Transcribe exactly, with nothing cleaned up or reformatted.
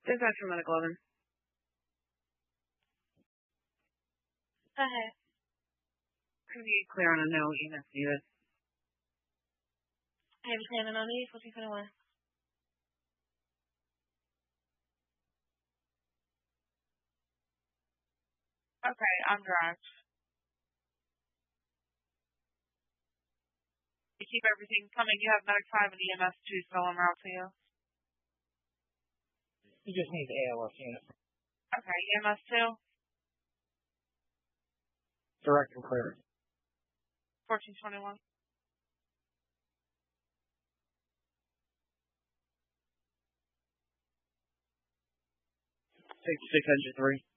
Dispatch for Medical eleven. Go ahead. Can we clear on a no E M S needed? Have you planning on these? What you gonna wear? Okay, I'm dragged. You keep everything coming. You have Medic five and E M S two still en route to you. You just need the A L S unit. Okay, E M S two. Direct and clear. fourteen twenty-one. sixty-six engine three.